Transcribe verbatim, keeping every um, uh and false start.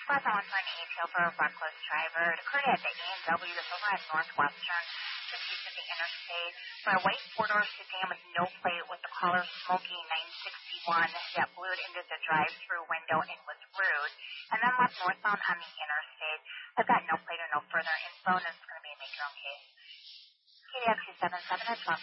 Last I want for an detail for a reckless driver. It occurred at the A and W, that's over at Northwestern, just east of the interstate. For a white four-door sedan with no plate with the caller smoking nine sixty-one that blew it into the drive-through window and was rude. And then left northbound on the interstate. I've got no plate or no further info, and it's going to be a major case. K D X two seven seven at twelve.